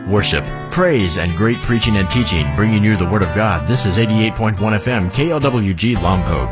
Worship, praise, and great preaching and teaching, bringing you the Word of God. This is 88.1 FM, KLWG Lompoc.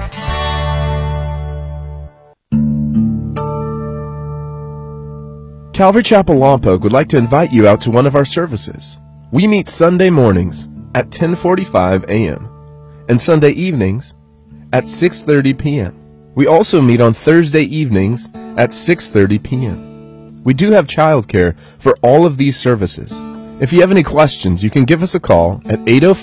Calvary Chapel Lompoc would like to invite you out to one of our services. We meet Sunday mornings at 10:45 a.m. and Sunday evenings at 6:30 p.m. We also meet on Thursday evenings at 6:30 p.m. We do have childcare for all of these services. If you have any questions, you can give us a call at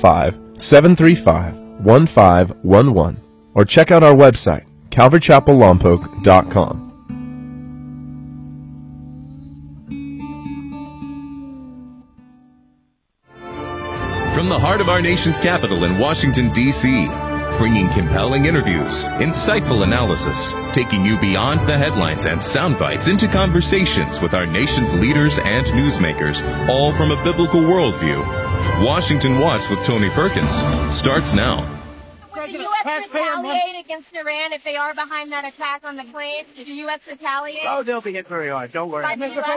805-735-1511 or check out our website, calvarychapellompoc.com. From the heart of our nation's capital in Washington, D.C., bringing compelling interviews, insightful analysis, taking you beyond the headlines and sound bites into conversations with our nation's leaders and newsmakers, all from a biblical worldview. Washington Watch with Tony Perkins starts now. Would the U.S. retaliate against Iran if they are behind that attack on the plane? Did the U.S. retaliate? Oh, they'll be hit very hard. Don't worry.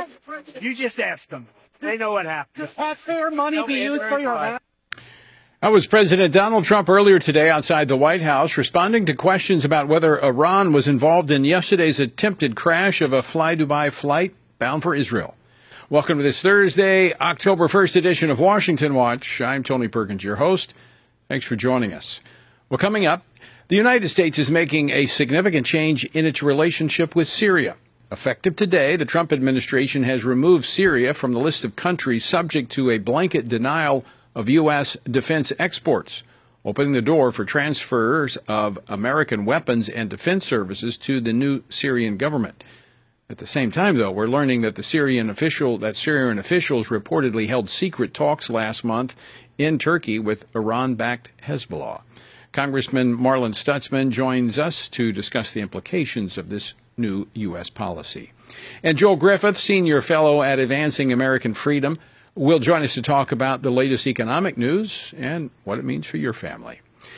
You just ask them. They know what happened. Taxpayer money be used for your... That was President Donald Trump earlier today outside the White House, responding to questions about whether Iran was involved in yesterday's attempted crash of a Fly Dubai flight bound for Israel. Welcome to this Thursday, October 1st edition of Washington Watch. I'm Tony Perkins, your host. Thanks for joining us. Well, coming up, the United States is making a significant change in its relationship with Syria. Effective today, the Trump administration has removed Syria from the list of countries subject to a blanket denial of U.S. defense exports, opening the door for transfers of American weapons and defense services to the new Syrian government. At the same time, though, we're learning that Syrian officials reportedly held secret talks last month in Turkey with Iran-backed Hezbollah. Congressman Marlin Stutzman joins us to discuss the implications of this new U.S. policy. And Joel Griffith, senior fellow at Advancing American Freedom, will join us to talk about the latest economic news and what it means for your family.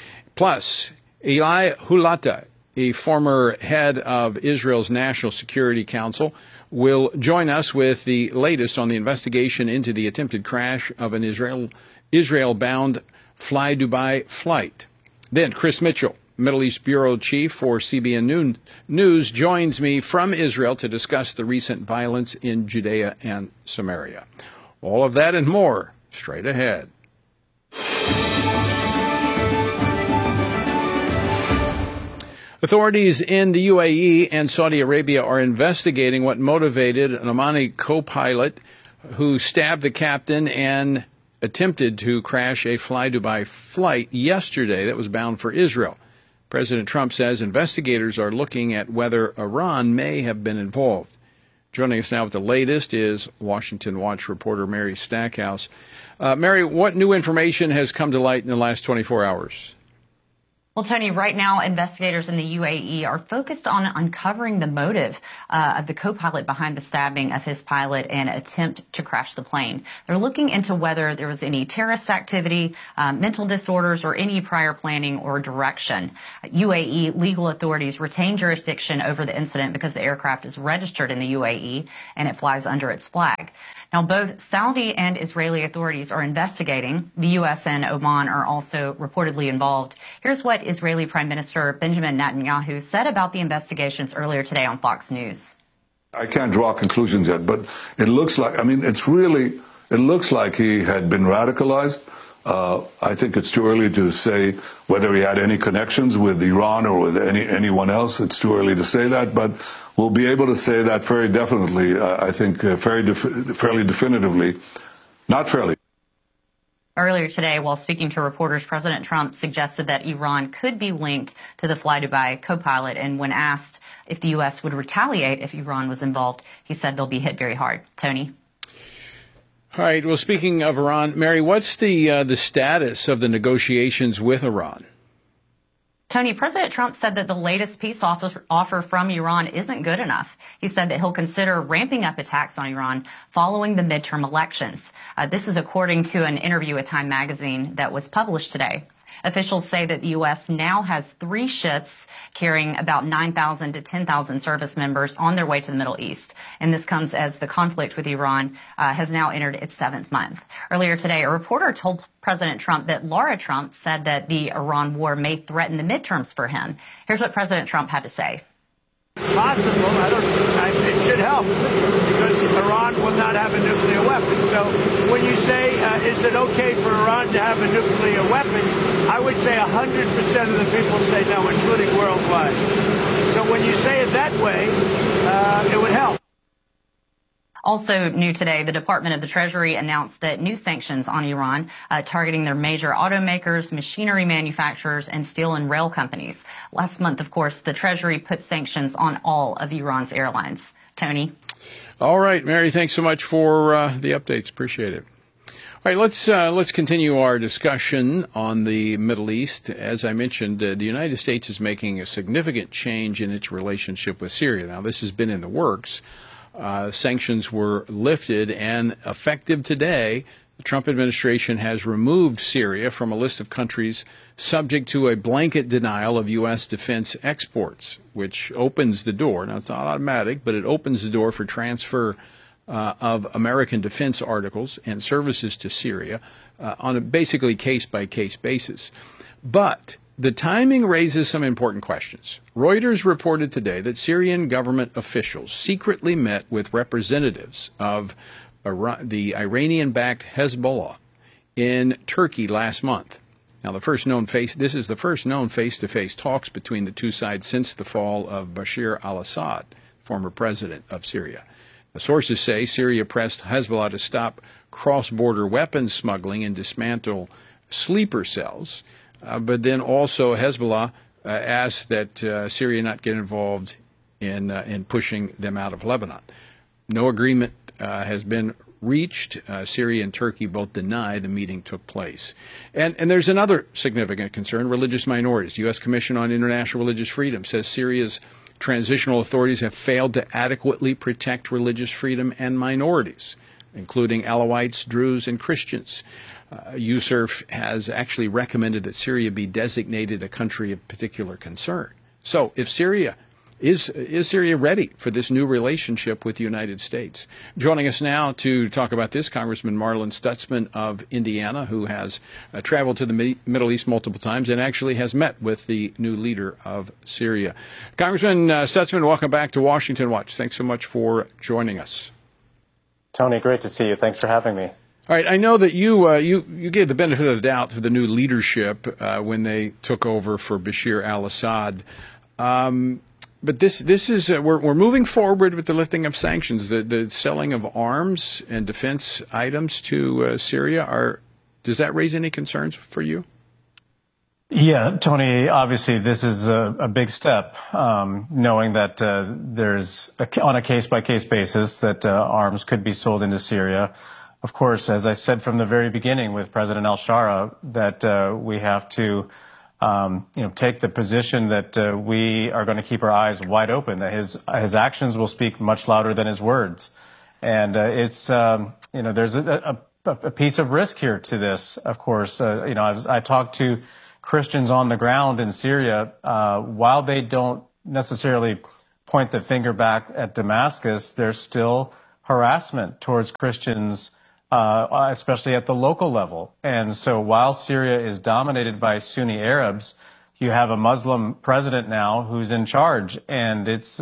Plus, Eli Hulata, a former head of Israel's National Security Council, will join us with the latest on the investigation into the attempted crash of an Israel-bound Fly Dubai flight. Then Chris Mitchell, Middle East Bureau Chief for CBN News, joins me from Israel to discuss the recent violence in Judea and Samaria. All of that and more straight ahead. Authorities in the UAE and Saudi Arabia are investigating what motivated an Omani co-pilot who stabbed the captain and attempted to crash a Fly Dubai flight yesterday that was bound for Israel. President Trump says investigators are looking at whether Iran may have been involved. Joining us now with the latest is Washington Watch reporter Mary Stackhouse. Mary, what new information has come to light in the last 24 hours? Well, Tony, right now, investigators in the UAE are focused on uncovering the motive of the co-pilot behind the stabbing of his pilot and attempt to crash the plane. They're looking into whether there was any terrorist activity, mental disorders, or any prior planning or direction. UAE legal authorities retain jurisdiction over the incident because the aircraft is registered in the UAE and it flies under its flag. Now, both Saudi and Israeli authorities are investigating. The U.S. and Oman are also reportedly involved. Here's what Israeli Prime Minister Benjamin Netanyahu said about the investigations earlier today on Fox News. I can't draw conclusions yet, but it looks like, it looks like he had been radicalized. I think it's too early to say whether he had any connections with Iran or with anyone else. It's too early to say that, but we'll be able to say that very definitely, I think, fairly definitively. Not fairly. Earlier today, while speaking to reporters, President Trump suggested that Iran could be linked to the Fly Dubai co-pilot. And when asked if the U.S. would retaliate if Iran was involved, he said they'll be hit very hard. Tony? All right. Well, speaking of Iran, Mary, what's the status of the negotiations with Iran? Tony, President Trump said that the latest peace offer from Iran isn't good enough. He said that he'll consider ramping up attacks on Iran following the midterm elections. This is according to an interview with Time magazine that was published today. Officials say that the U.S. now has 3 ships carrying about 9,000 to 10,000 service members on their way to the Middle East. And this comes as the conflict with Iran has now entered its 7th month. Earlier today, a reporter told President Trump that Laura Trump said that the Iran war may threaten the midterms for him. Here's what President Trump had to say. It's possible. It should help because Iran will not have a nuclear weapon. So when you say, is it okay for Iran to have a nuclear weapon, I would say 100% of the people say no, including worldwide. So when you say it that way, it would help. Also new today, the Department of the Treasury announced that new sanctions on Iran targeting their major automakers, machinery manufacturers, and steel and rail companies. Last month, of course, the Treasury put sanctions on all of Iran's airlines. Tony? All right, Mary, thanks so much for the updates. Appreciate it. All right, let's continue our discussion on the Middle East. As I mentioned, the United States is making a significant change in its relationship with Syria. Now, this has been in the works. Sanctions were lifted, and effective today, the Trump administration has removed Syria from a list of countries subject to a blanket denial of U.S. defense exports, which opens the door. Now, it's not automatic, but it opens the door for transfer of American defense articles and services to Syria on a basically case-by-case basis. But the timing raises some important questions. Reuters reported today that Syrian government officials secretly met with representatives of the Iranian-backed Hezbollah in Turkey last month. Now, this is the first known face-to-face talks between the two sides since the fall of Bashar al-Assad, former president of Syria. The sources say Syria pressed Hezbollah to stop cross-border weapons smuggling and dismantle sleeper cells. But then also Hezbollah asked that Syria not get involved in pushing them out of Lebanon. No agreement has been reached. Syria and Turkey both deny the meeting took place. And there's another significant concern, religious minorities. U.S. Commission on International Religious Freedom says Syria's transitional authorities have failed to adequately protect religious freedom and minorities, including Alawites, Druze, and Christians. USCIRF has actually recommended that Syria be designated a country of particular concern. So if Syria, is Syria ready for this new relationship with the United States? Joining us now to talk about this, Congressman Marlin Stutzman of Indiana, who has traveled to the Middle East multiple times and actually has met with the new leader of Syria. Congressman Stutzman, welcome back to Washington Watch. Thanks so much for joining us. Tony, great to see you. Thanks for having me. All right, I know that you gave the benefit of the doubt to the new leadership when they took over for Bashar al-Assad, but this is we're moving forward with the lifting of sanctions, the selling of arms and defense items to Syria. Does that raise any concerns for you? Yeah, Tony, obviously this is a big step, knowing that there's on a case-by-case basis that arms could be sold into Syria. Of course, as I said from the very beginning with President al-Shara, that we have to, take the position that we are going to keep our eyes wide open, that his actions will speak much louder than his words. And it's, there's a piece of risk here to this, of course. I talked to Christians on the ground in Syria, while they don't necessarily point the finger back at Damascus, there's still harassment towards Christians, especially at the local level. And so while Syria is dominated by Sunni Arabs, you have a Muslim president now who's in charge. And it's,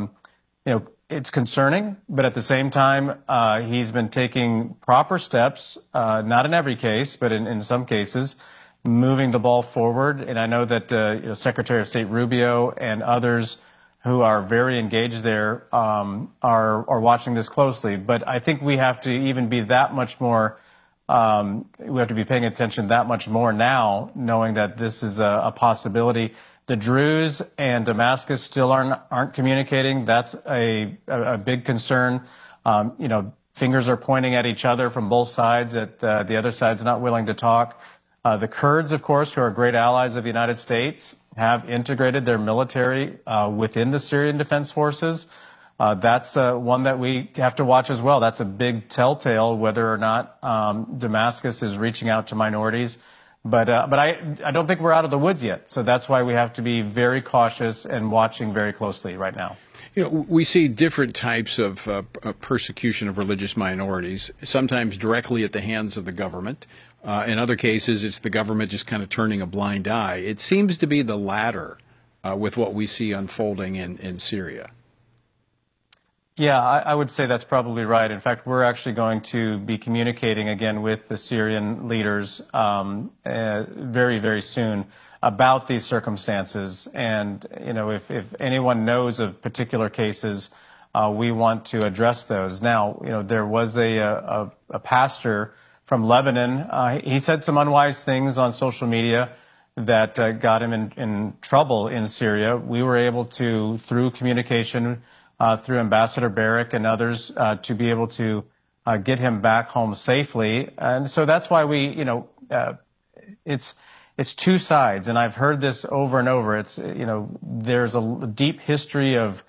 it's concerning, but at the same time, he's been taking proper steps, not in every case, but in some cases, moving the ball forward. And I know that Secretary of State Rubio and others who are very engaged there are watching this closely. But I think we have to even be that much more, we have to be paying attention that much more now, knowing that this is a possibility. The Druze and Damascus still aren't communicating. That's a big concern. Fingers are pointing at each other from both sides, that the other side's not willing to talk. The Kurds, of course, who are great allies of the United States, have integrated their military within the Syrian Defense Forces. That's one that we have to watch as well. That's a big telltale whether or not Damascus is reaching out to minorities. But I don't think we're out of the woods yet. So that's why we have to be very cautious and watching very closely right now. You know, we see different types of persecution of religious minorities, sometimes directly at the hands of the government. In other cases, it's the government just kind of turning a blind eye. It seems to be the latter with what we see unfolding in Syria. Yeah, I would say that's probably right. In fact, we're actually going to be communicating again with the Syrian leaders very, very soon about these circumstances. And, you know, if anyone knows of particular cases, we want to address those. Now, you know, there was a pastor from Lebanon. He said some unwise things on social media that got him in trouble in Syria. We were able to, through communication, through Ambassador Barrick and others, to be able to get him back home safely. And so that's why we, you know, it's two sides. And I've heard this over and over. It's, you know, there's a deep history of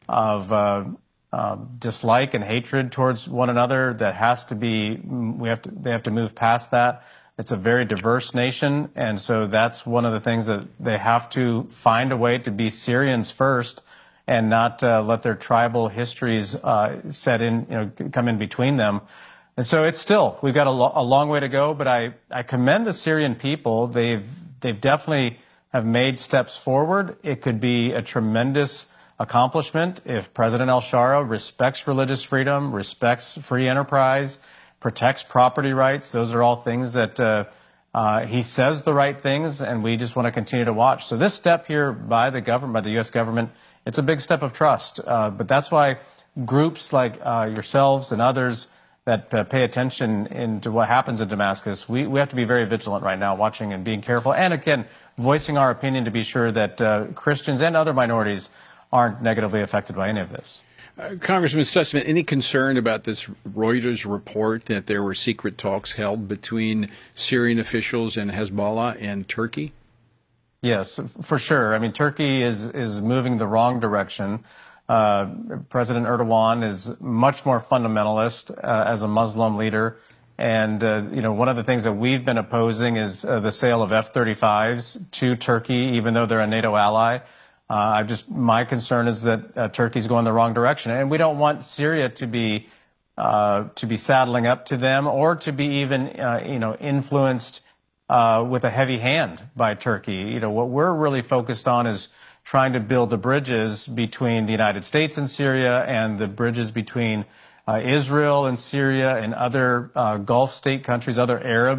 dislike and hatred towards one another that has to be, they have to move past that. It's a very diverse nation. And so that's one of the things that they have to find a way to be Syrians first, and not let their tribal histories set in, you know, come in between them. And so it's still, we've got a long way to go, but I commend the Syrian people. They've definitely have made steps forward. It could be a tremendous accomplishment if President al-Shara respects religious freedom, respects free enterprise, protects property rights. Those are all things that he says the right things, and we just want to continue to watch. So this step here by the government, by the U.S. government, it's a big step of trust, but that's why groups like yourselves and others that pay attention into what happens in Damascus, we have to be very vigilant right now, watching and being careful, and again, voicing our opinion to be sure that Christians and other minorities aren't negatively affected by any of this. Congressman Stutzman, any concern about this Reuters report that there were secret talks held between Syrian officials and Hezbollah and Turkey? Yes, for sure. I mean, Turkey is moving the wrong direction. President Erdogan is much more fundamentalist as a Muslim leader. And, you know, one of the things that we've been opposing is the sale of F-35s to Turkey, even though they're a NATO ally. My concern is that Turkey's going the wrong direction. And we don't want Syria to be saddling up to them, or to be even, you know, influenced with a heavy hand by Turkey. You know, what we're really focused on is trying to build the bridges between the United States and Syria, and the bridges between Israel and Syria and other Gulf state countries, other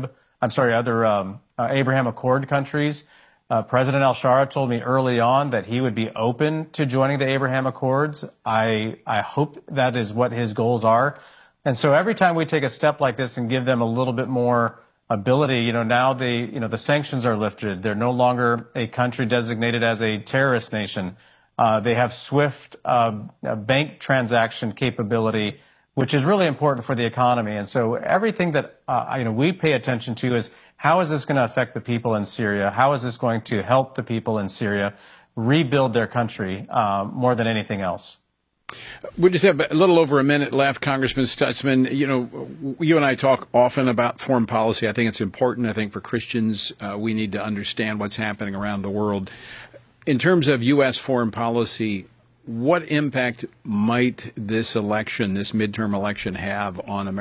Abraham Accord countries. President al-Shara told me early on that he would be open to joining the Abraham Accords. I hope that is what his goals are. And so every time we take a step like this and give them a little bit more ability, you know, now the sanctions are lifted. They're no longer a country designated as a terrorist nation. They have swift bank transaction capability, which is really important for the economy. And so everything that you know, we pay attention to is, how is this going to affect the people in Syria? How is this going to help the people in Syria rebuild their country more than anything else? We just have a little over a minute left, Congressman Stutzman. You know, you and I talk often about foreign policy. I think it's important. I think for Christians, we need to understand what's happening around the world. In terms of U.S. foreign policy, what impact might this election, this midterm election, have on America?